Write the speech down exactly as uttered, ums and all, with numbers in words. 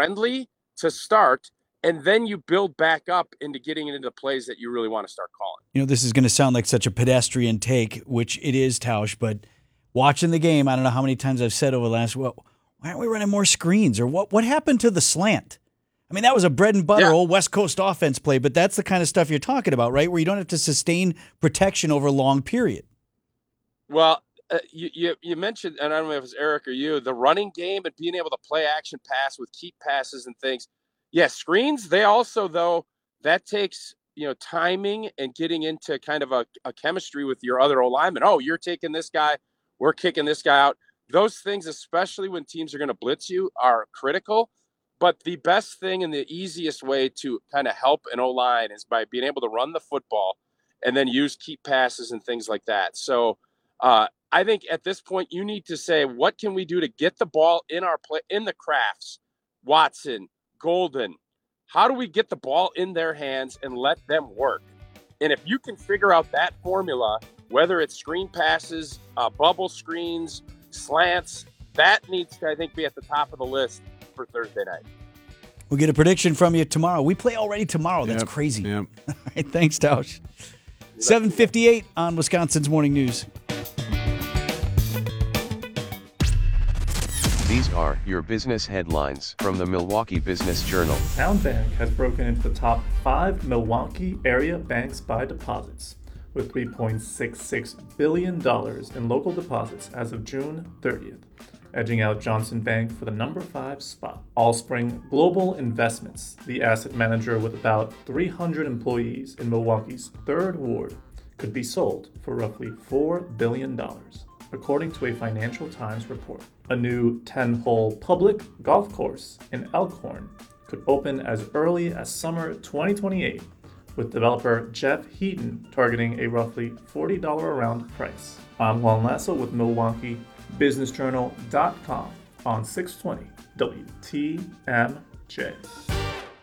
friendly to start, and then you build back up into getting into the plays that you really want to start calling. You know, this is going to sound like such a pedestrian take, which it is, Tausch, but watching the game, I don't know how many times I've said over the last, well, why aren't we running more screens? Or what what happened to the slant? I mean, that was a bread and butter yeah. old West Coast offense play, but that's the kind of stuff you're talking about, right? Where you don't have to sustain protection over a long period. Well, uh, you, you you mentioned, and I don't know if it was Eric or you, the running game and being able to play action pass with keep passes and things. Yeah, screens, they also, though, that takes, you know, timing and getting into kind of a, a chemistry with your other O-lineman. Oh, you're taking this guy, we're kicking this guy out. Those things, especially when teams are going to blitz you, are critical. But the best thing and the easiest way to kind of help an O-line is by being able to run the football and then use keep passes and things like that. So uh, I think at this point you need to say, what can we do to get the ball in our play, in the crafts? Watson, Golden, how do we get the ball in their hands and let them work? And if you can figure out that formula, whether it's screen passes, uh, bubble screens, slants, that needs to, I think, be at the top of the list for Thursday night. We'll get a prediction from you tomorrow. We play already tomorrow. That's yep, crazy. Yep. All right, thanks, Tausch. seven fifty-eight on Wisconsin's Morning News. These are your business headlines from the Milwaukee Business Journal. Town Bank has broken into the top five Milwaukee area banks by deposits, with three point six six billion dollars in local deposits as of June thirtieth, edging out Johnson Bank for the number five spot. Allspring Global Investments, the asset manager with about three hundred employees in Milwaukee's third ward, could be sold for roughly four billion dollars, according to a Financial Times report. A new ten-hole public golf course in Elkhorn could open as early as summer twenty twenty-eight, with developer Jeff Heaton targeting a roughly forty dollars a round price. I'm Juan Lasso with Milwaukee Business Journal dot com on six twenty W T M J.